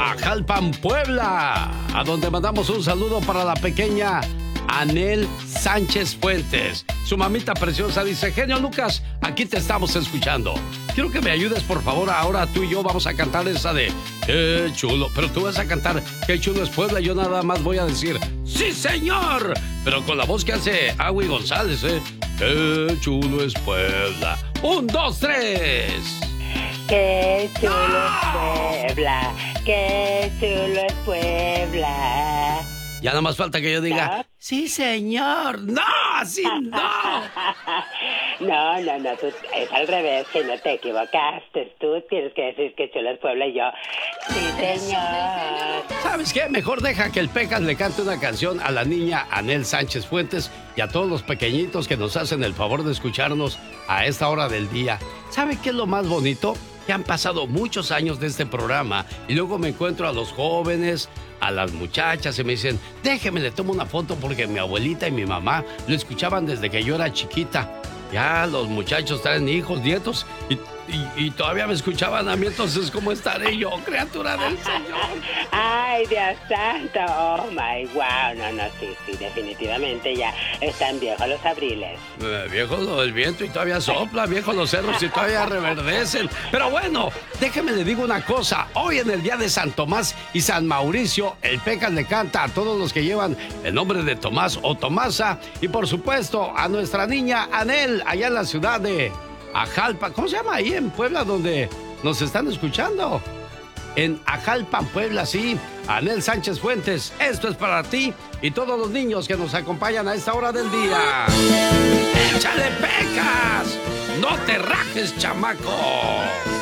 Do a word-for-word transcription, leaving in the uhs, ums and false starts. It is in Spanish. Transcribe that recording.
Ajalpan, Puebla, a donde mandamos un saludo para la pequeña Anel Sánchez Fuentes. Su mamita preciosa dice: genio Lucas, aquí te estamos escuchando. Quiero que me ayudes, por favor. Ahora tú y yo vamos a cantar esa de qué chulo. Pero tú vas a cantar qué chulo es Puebla. Yo nada más voy a decir ¡sí, señor! Pero con la voz que hace Agui González, ¿eh? Qué chulo es Puebla. Un, dos, tres. Qué chulo ¡No! es Puebla. Qué chulo es Puebla. Ya nada más falta que yo diga ¿No? sí, señor. No, así no. No, no, no, tú, es al revés, que no te equivocaste. Tú tienes que decir que chulo es Puebla y yo, sí, señor. ¿Sabes qué? Mejor deja que el Pecas le cante una canción a la niña Anel Sánchez Fuentes y a todos los pequeñitos que nos hacen el favor de escucharnos a esta hora del día. ¿Sabe qué es lo más bonito? Que han pasado muchos años de este programa y luego me encuentro a los jóvenes, a las muchachas y me dicen, déjeme, le tomo una foto porque mi abuelita y mi mamá lo escuchaban desde que yo era chiquita. Ya los muchachos traen hijos, nietos y, y, y todavía me escuchaban a mí, entonces ¿cómo estaré yo, criatura del Señor? Ay, Dios santo, oh my, wow, no, no, sí, sí, definitivamente ya están viejos los abriles. Eh, viejo lo del viento y todavía sopla, viejo los cerros y todavía reverdecen. Pero bueno, déjeme le digo una cosa, hoy en el día de San Tomás y San Mauricio, el Pecas le canta a todos los que llevan el nombre de Tomás o Tomasa y por supuesto a nuestra niña Anel, allá en la ciudad de Ajalpa. ¿Cómo se llama ahí en Puebla donde nos están escuchando? En Ajalpan, Puebla, sí. Anel Sánchez Fuentes, esto es para ti y todos los niños que nos acompañan a esta hora del día. ¡Échale, Pecas! ¡No te rajes, chamaco!